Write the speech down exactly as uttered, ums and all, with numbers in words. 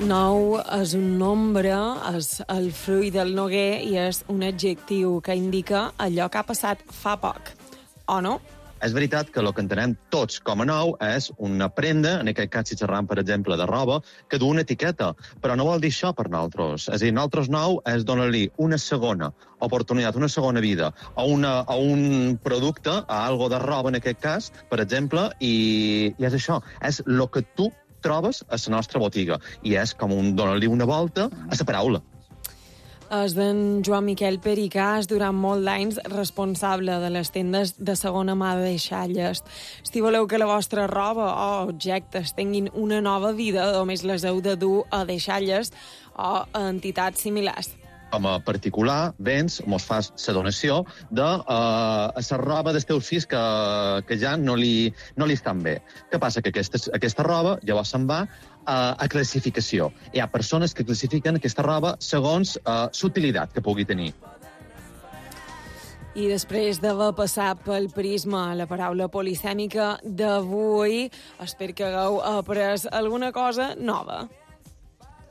Nou és un nombre, és el fruit del noguer i és un adjectiu que indica allò que ha passat fa poc, o no? És veritat que el que entenem tots com a nou és una prenda, en aquest cas si xerram, per exemple, de roba, que du una etiqueta, però no vol dir això per nosaltres. És a dir, nosaltres nou és donar-li una segona oportunitat, una segona vida a, una, a un producte, a algo de roba en aquest cas, per exemple, i, i és això, és el que tu trobes a la nostra botiga, i és com un donar-li una volta a la paraula. És d'en Joan Miquel Pericàs, durant molt d'anys responsable de les tendes de segona mà de deixalles. Si voleu que la vostra roba o objectes tinguin una nova vida, només les heu de dur a deixalles o a entitats similars. Com a particular, vens, mos fas la donació de uh, la roba dels teus fills que, que ja no li, no li estan bé. Què passa? Que aquesta, aquesta roba llavors se'n va uh, a classificació. Hi ha persones que classifiquen aquesta roba segons uh, l'utilitat que pugui tenir. I després d'haver passat pel prisma la paraula polisèmica d'avui, espero que hagueu après alguna cosa nova.